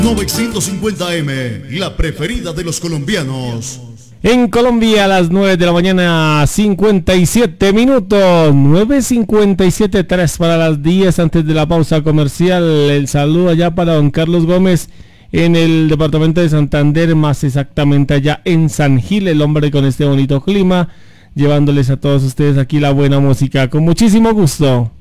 950M, la preferida de los colombianos. En Colombia a las 9 de la mañana, 57 minutos, 9:57, 3 para las 10 antes de la pausa comercial. El saludo allá para don Carlos Gómez en el departamento de Santander, más exactamente allá en San Gil, el hombre con este bonito clima, llevándoles a todos ustedes aquí la buena música, con muchísimo gusto.